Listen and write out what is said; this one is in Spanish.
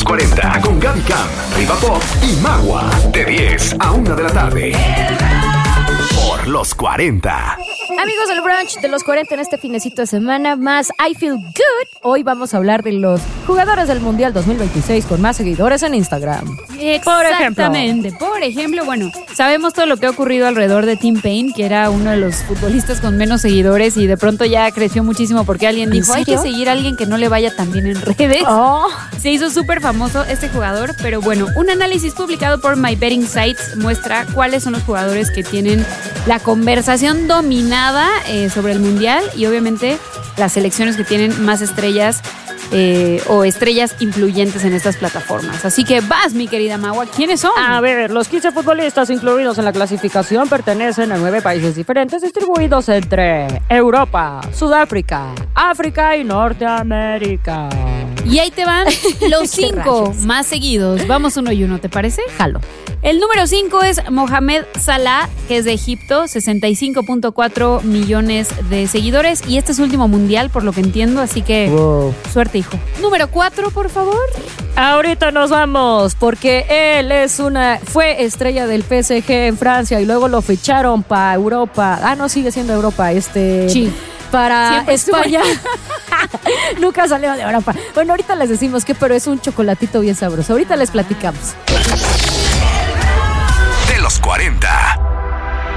los 40 con Gaby Cam, Riva Pop y Magua. De 10 a 1 de la tarde. Por los 40. Amigos del brunch de los 40 en este finecito de semana más I Feel Good. Hoy vamos a hablar de los jugadores del Mundial 2026 con más seguidores en Instagram. Exactamente. Por ejemplo, bueno, sabemos todo lo que ha ocurrido alrededor de Tim Payne, que era uno de los futbolistas con menos seguidores y de pronto ya creció muchísimo porque alguien dijo, hay que seguir a alguien que no le vaya tan bien en redes. Se hizo súper famoso este jugador, pero bueno, un análisis publicado por My Betting Sites muestra cuáles son los jugadores que tienen la conversación dominada sobre el Mundial y obviamente las selecciones que tienen más estrellas o estrellas influyentes en estas plataformas. Así que vas, mi querida Magua, ¿quiénes son? A ver, los 15 futbolistas incluidos en la clasificación pertenecen a 9 países diferentes distribuidos entre Europa, Sudáfrica, África y Norteamérica. Y ahí te van los 5 más seguidos. Vamos uno y uno, ¿te parece? Jalo. El número 5 es Mohamed Salah, que es de Egipto, 65.4 millones de seguidores. Y este es su último mundial, por lo que entiendo, así que suerte, hijo. Número 4, por favor. Ahorita nos vamos, porque él fue estrella del PSG en Francia y luego lo ficharon para Europa. No, sigue siendo Europa, Sí. Para Siempre España. Nunca salió de Europa. Bueno, ahorita les decimos que, pero es un chocolatito bien sabroso. Ahorita les platicamos. De los 40.